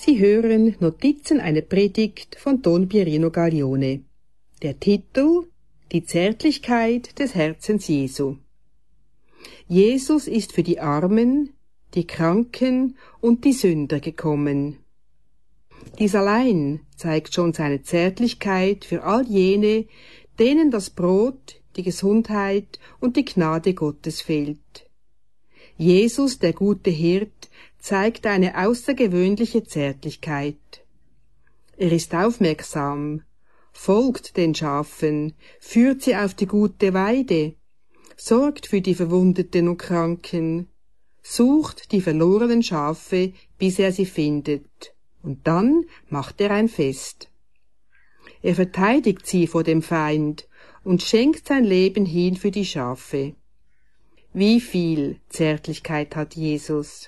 Sie hören Notizen einer Predigt von Don Pierino Gaglione. Der Titel: Die Zärtlichkeit des Herzens Jesu. Jesus ist für die Armen, die Kranken und die Sünder gekommen. Dies allein zeigt schon seine Zärtlichkeit für all jene, denen das Brot, die Gesundheit und die Gnade Gottes fehlt. Jesus, der gute Hirt, zeigt eine außergewöhnliche Zärtlichkeit. Er ist aufmerksam, folgt den Schafen, führt sie auf die gute Weide, sorgt für die Verwundeten und Kranken, sucht die verlorenen Schafe, bis er sie findet, und dann macht er ein Fest. Er verteidigt sie vor dem Feind und schenkt sein Leben hin für die Schafe. Wie viel Zärtlichkeit hat Jesus?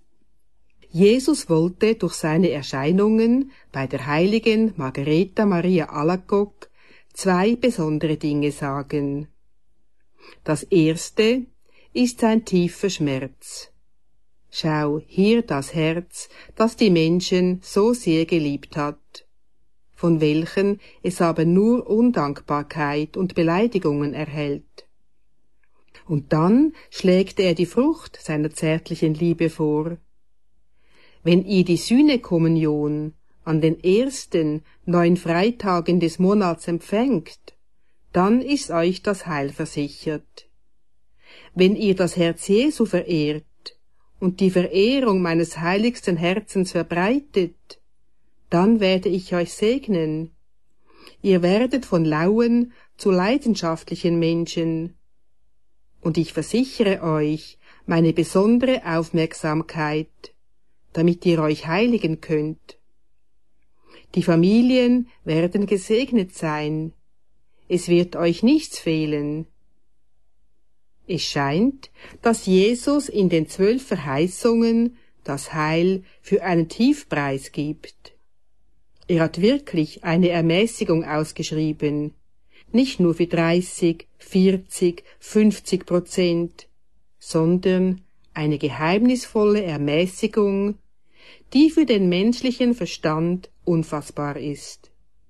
Jesus wollte durch seine Erscheinungen bei der heiligen Margaretha Maria Alacoque zwei besondere Dinge sagen. Das erste ist sein tiefer Schmerz. Schau, hier das Herz, das die Menschen so sehr geliebt hat, von welchen es aber nur Undankbarkeit und Beleidigungen erhält. Und dann schlägt er die Frucht seiner zärtlichen Liebe vor. Wenn ihr die Sühnekommunion an den ersten 9 Freitagen des Monats empfängt, dann ist euch das Heil versichert. Wenn ihr das Herz Jesu verehrt und die Verehrung meines heiligsten Herzens verbreitet, dann werde ich euch segnen. Ihr werdet von lauen zu leidenschaftlichen Menschen. Und ich versichere euch meine besondere Aufmerksamkeit, damit ihr euch heiligen könnt. Die Familien werden gesegnet sein. Es wird euch nichts fehlen. Es scheint, dass Jesus in den 12 Verheißungen das Heil für einen Tiefpreis gibt. Er hat wirklich eine Ermäßigung ausgeschrieben, nicht nur für 30, 40, 50%, sondern eine geheimnisvolle Ermäßigung, die für den menschlichen Verstand unfassbar ist.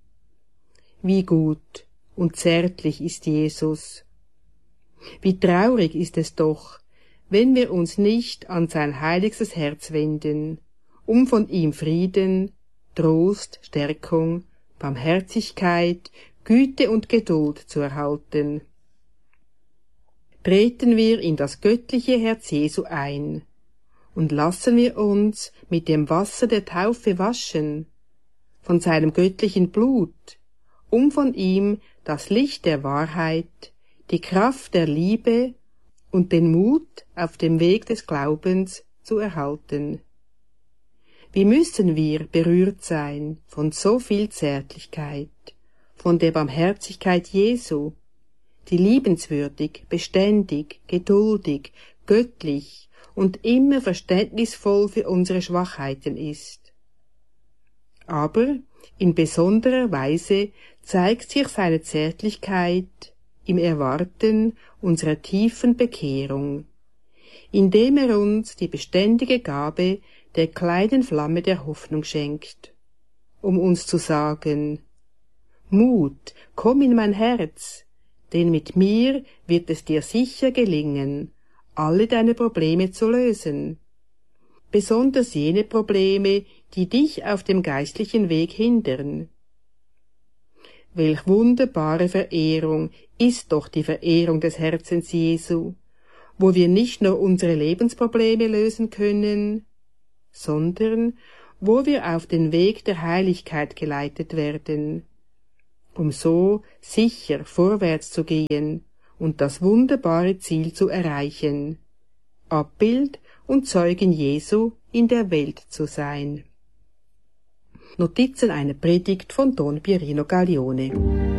Wie gut und zärtlich ist Jesus. Wie traurig ist es doch, wenn wir uns nicht an sein heiligstes Herz wenden, um von ihm Frieden, Trost, Stärkung, Barmherzigkeit, Güte und Geduld zu erhalten. Treten wir in das göttliche Herz Jesu ein und lassen wir uns mit dem Wasser der Taufe waschen, von seinem göttlichen Blut, um von ihm das Licht der Wahrheit, die Kraft der Liebe und den Mut auf dem Weg des Glaubens zu erhalten. Wie müssen wir berührt sein von so viel Zärtlichkeit, von der Barmherzigkeit Jesu, die liebenswürdig, beständig, geduldig, göttlich und immer verständnisvoll für unsere Schwachheiten ist. Aber in besonderer Weise zeigt sich seine Zärtlichkeit im Erwarten unserer tiefen Bekehrung, indem er uns die beständige Gabe der kleinen Flamme der Hoffnung schenkt, um uns zu sagen: Mut, komm in mein Herz, denn mit mir wird es dir sicher gelingen, alle deine Probleme zu lösen, besonders jene Probleme, die dich auf dem geistlichen Weg hindern. Welch wunderbare Verehrung ist doch die Verehrung des Herzens Jesu, wo wir nicht nur unsere Lebensprobleme lösen können, sondern wo wir auf den Weg der Heiligkeit geleitet werden, um so sicher vorwärts zu gehen und das wunderbare Ziel zu erreichen, Abbild und Zeugen Jesu in der Welt zu sein. Notizen einer Predigt von Don Pierino Gaglione.